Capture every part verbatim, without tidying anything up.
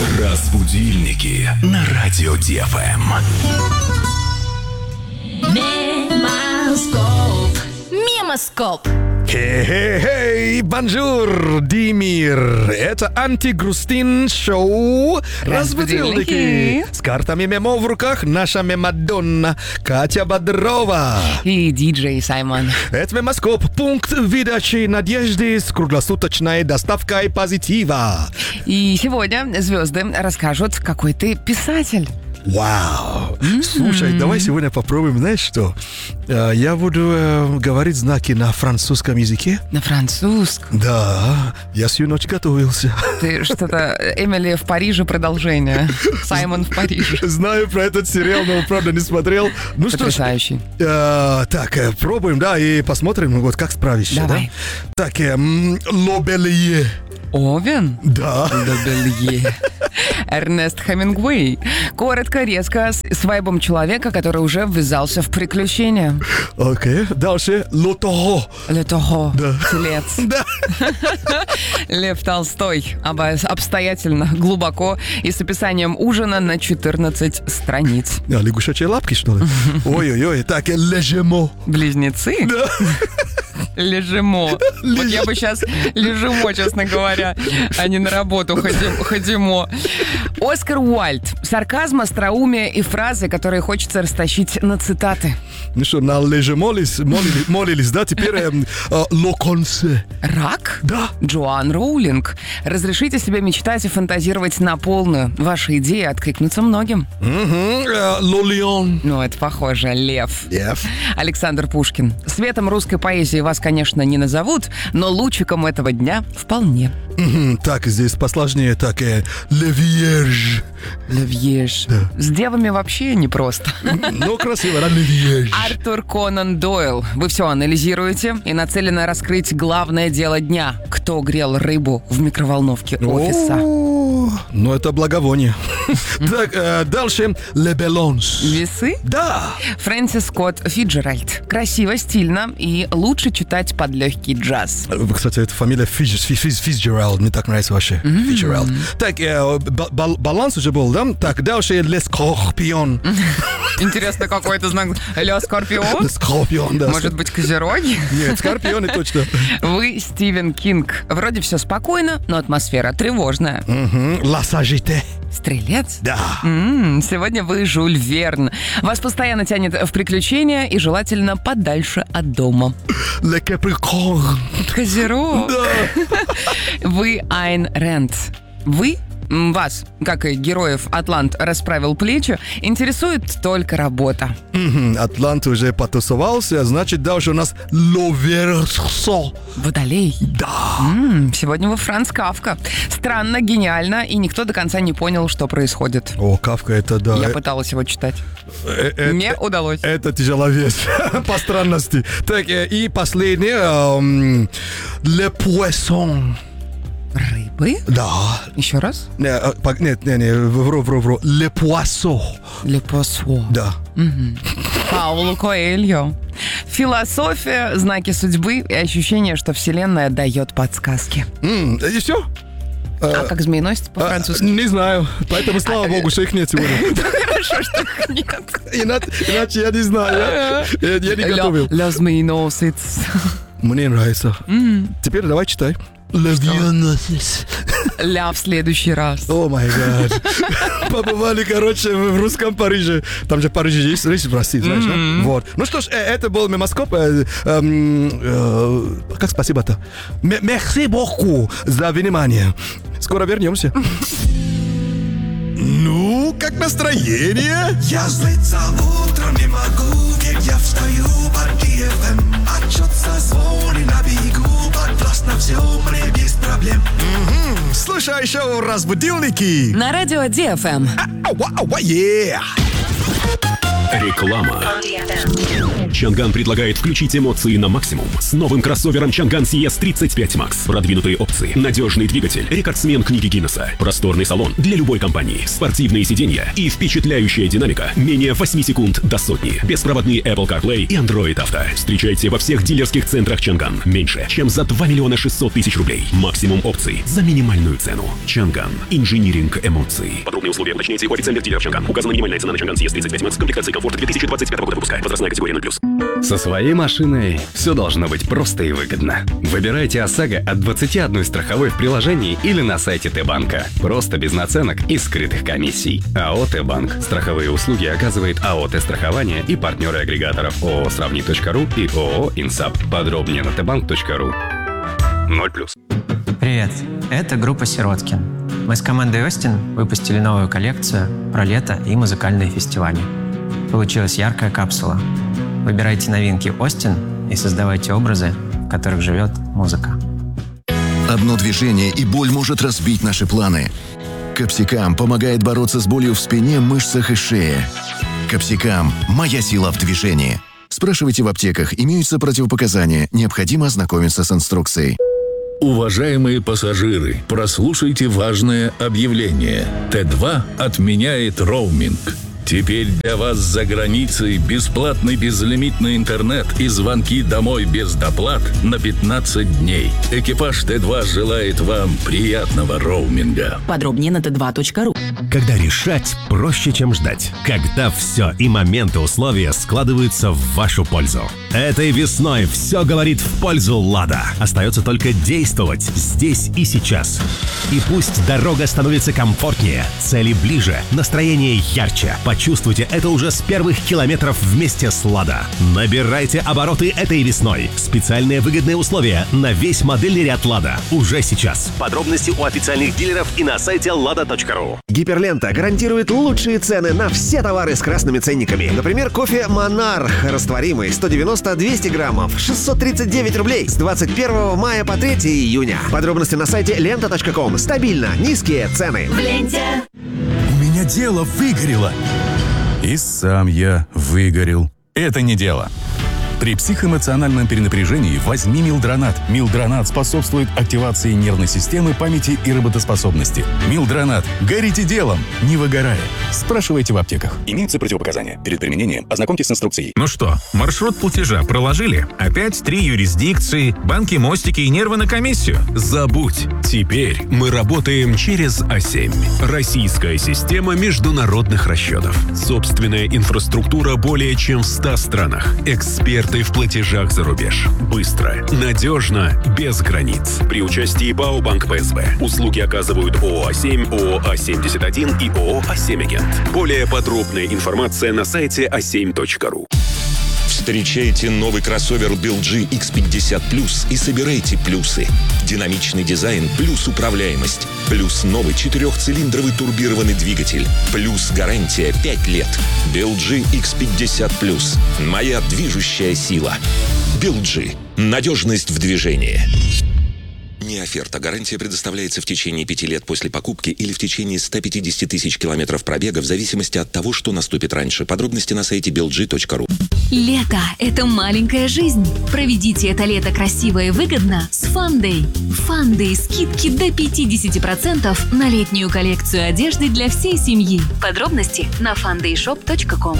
Разбудильники на радио Ди Эф Эм. Мемоскоп. Мемоскоп. Хей-хей-хей, бонжур, Димир. Это антигрустин шоу «Разбудильники». С картами мемо в руках наша мемадонна Катя Бодрова. И диджей Саймон. Это Мемоскоп, пункт выдачи надежды с круглосуточной доставкой позитива. И сегодня звезды расскажут, какой ты писатель. Вау! Mm-hmm. Слушай, давай сегодня попробуем, знаешь что? Я буду э, говорить знаки на французском языке. На французском? Да, я всю ночь готовился. Ты что-то... Эмили в Париже продолжение. Саймон в Париже. Знаю про этот сериал, но правда не смотрел. Ну Потрясающий. что ж, э, так, э, пробуем, да, и посмотрим, вот как справишься. Давай. Да? Так, э, Лобелье. Овен? Да. Лобелье. Эрнест Хемингуэй. Коротко, резко, с, с вайбом человека, который уже ввязался в приключения. Окей. Дальше. Лотого. Ле того. Да. Телец. Да. Лев Толстой. Оба- Обстоятельно, глубоко и с описанием ужина на четырнадцать страниц. А, лягушачьи лапки, что ли? Ой-ой-ой. Так, Лежемо. Близнецы? Да. Лежимо. Вот я бы сейчас лежимо, честно говоря, а не на работу ходим- ходимо. Оскар Уайльд. Сарказм, остроумие и фразы, которые хочется растащить на цитаты. Ну что, на леже молились, молились, молились, да? Теперь эм, э, локонсе. Рак? Да. Джоан Роулинг. Разрешите себе мечтать и фантазировать на полную. Ваши идеи откликнутся многим. Угу. Э, Лолион. Ну, это похоже. Лев. Лев. Александр Пушкин. Светом русской поэзии вас, конечно, не назовут, но лучиком этого дня вполне. Угу. Так, здесь посложнее. Так, э, Левьеж. Левьеж. Да. С девами вообще непросто. Ну, красиво, да? Левьеж. Артур Конан Дойл. Вы все анализируете и нацелены раскрыть главное дело дня. Кто грел рыбу в микроволновке офиса? О, ну, это благовоние. Так, э, дальше. Лебелонс. Весы? Да. Фрэнсис Скотт Фиджеральд. Красиво, стильно и лучше читать под легкий джаз. Кстати, это фамилия Фиджеральд. Мне так нравится вообще. Фиджеральд. Так, э, ба- ба- баланс уже был, да? Так, дальше Ле Скорпион. Интересно, какой это знак? Ля Скорпион? Ле Скорпион, да. Может быть, козероги? Нет, Скорпионы точно. Вы Стивен Кинг. Вроде все спокойно, но атмосфера тревожная. Угу. Ла Сажите. Стрелец? Да. М-м, сегодня вы Жюль Верн. Вас постоянно тянет в приключения и желательно подальше от дома. Ле Каприкорн. Козерог. Да. Вы Айн Рэнд. Вы, м, вас, как и героев «Атлант расправил плечи», интересует только работа. Мгм. Атлант уже потусовался, значит, дальше у нас Ловерсо. Водолей. Да. М, сегодня вы Франц Кафка. Странно, гениально, и никто до конца не понял, что происходит. О, Кафка, это да. Я Э, пыталась его читать. э, э, Не удалось. Это тяжеловес по странности. Так, э, и последнее. эм, Le Poisson. Рыбы? Да. Еще раз? Не, э, по- Нет, не, не, вру, вру, вру. Le Poisson. Лепосво. Да. Пауло Коэльо. Философия, знаки судьбы и ощущение, что Вселенная дает подсказки. М, И все? А как змееносец по-французски? Не знаю. Поэтому, слава богу, что их нет сегодня. Хорошо, что их нет. Иначе, иначе я не знаю. Я, я не готовил. Ля змееносец. Мне нравится. Теперь давай читай. Лавианосис. Ля в следующий раз. О май гад. Побывали, короче, в русском Париже. Там же в Париже есть, есть в России, знаешь, да? Вот. Ну что ж, э, это был Мемоскоп. Э, эм, э, как спасибо-то? М- Merci beaucoup за внимание. Скоро вернемся. Ну, как настроение? Я злиться утром не могу, ведь я встаю под Ди Эф Эм. Отчет созвони на бегу, подвластно все мне без проблем. Мгм. Слушай шоу «Разбудильники». На радио Ди Эф Эм. Ау, ау, ау, yeah. Реклама. Чанган предлагает включить эмоции на максимум с новым кроссовером Чанган си эс тридцать пять макс. Продвинутые опции, надежный двигатель, рекордсмен книги Гиннесса, просторный салон для любой компании, спортивные сиденья и впечатляющая динамика менее восемь секунд до сотни. Беспроводные Apple CarPlay и Android Auto. Встречайте во всех дилерских центрах Чанган. Меньше, чем за два миллиона шестьсот тысяч рублей. Максимум опций за минимальную цену. Чанган. Инжиниринг эмоций. Подробные условия уточняйте у официальных дилеров Чанган. Указана минимальная цена на Чанган си эс тридцать пять макс. Комплектации комфорт две тысячи двадцать пятого года выпуска. Возрастная категория ноль плюс. Со своей машиной все должно быть просто и выгодно. Выбирайте ОСАГО от двадцати одной страховой в приложении или на сайте Т-банка. Просто без наценок и скрытых комиссий. АО Т-банк. Страховые услуги оказывает АО Т-страхование и партнеры агрегаторов ООО Сравни точка ру и ООО Инсап. Подробнее на тбанк точка ру. ноль плюс. Привет, это группа Сироткин. Мы с командой Остин выпустили новую коллекцию про лето и музыкальные фестивали. Получилась яркая капсула. Выбирайте новинки Остин и создавайте образы, в которых живет музыка. Одно движение, и боль может разбить наши планы. Капсикам помогает бороться с болью в спине, мышцах и шее. Капсикам – моя сила в движении. Спрашивайте в аптеках, имеются противопоказания, необходимо ознакомиться с инструкцией. Уважаемые пассажиры, прослушайте важное объявление. Тэ два отменяет роуминг. Теперь для вас за границей бесплатный безлимитный интернет и звонки домой без доплат на пятнадцать дней. Экипаж Тэ два желает вам приятного роуминга. Подробнее на тэ два точка ру. Когда решать проще, чем ждать. Когда все и моменты условия складываются в вашу пользу. Этой весной все говорит в пользу «Лада». Остается только действовать здесь и сейчас. И пусть дорога становится комфортнее, цели ближе, настроение ярче. Почувствуйте это уже с первых километров вместе с «Лада». Набирайте обороты этой весной. Специальные выгодные условия на весь модельный ряд «Лада» уже сейчас. Подробности у официальных дилеров и на сайте лада точка ру. Гиперлента гарантирует лучшие цены на все товары с красными ценниками. Например, кофе «Монарх» растворимый сто девяносто - двести граммов, шестьсот тридцать девять рублей с двадцать первого мая по третьего июня. Подробности на сайте лента точка ком. Стабильно низкие цены. В ленте. У меня дело выгорело. И сам я выгорел. Это не дело. При психоэмоциональном перенапряжении возьми Милдронат. Милдронат способствует активации нервной системы, памяти и работоспособности. Милдронат. Горите делом, не выгорая. Спрашивайте в аптеках. Имеются противопоказания. Перед применением ознакомьтесь с инструкцией. Ну что, маршрут платежа проложили? Опять три юрисдикции, банки, мостики и нервы на комиссию? Забудь. Теперь мы работаем через А семь. Российская система международных расчетов. Собственная инфраструктура более чем в ста странах. Эксперты в платежах за рубеж. Быстро, надежно, без границ. При участии БАО Банк Пэ Эс Бэ. Услуги оказывают ООО А семь, ООО А семьдесят один и ООО А семь Агент. Более подробная информация на сайте а семь точка ру. Встречайте новый кроссовер би эл джи икс пятьдесят плюс и собирайте плюсы. Динамичный дизайн плюс управляемость. Плюс новый четырехцилиндровый турбированный двигатель. Плюс гарантия пять лет. би эл джи икс пятьдесят плюс. Моя движущая сила. би эл джи. Надежность в движении. Не оферта. Гарантия предоставляется в течение пяти лет после покупки или в течение ста пятидесяти тысяч километров пробега в зависимости от того, что наступит раньше. Подробности на сайте би эл джи точка ру. Лето – это маленькая жизнь. Проведите это лето красиво и выгодно с Фандэй. Фандэй – скидки до пятьдесят процентов на летнюю коллекцию одежды для всей семьи. Подробности на фандэй шоп точка ком.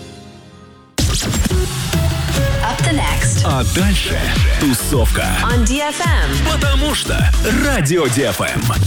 Up to next. А дальше тусовка. On ди эф эм. Потому что Радио Ди Эф Эм.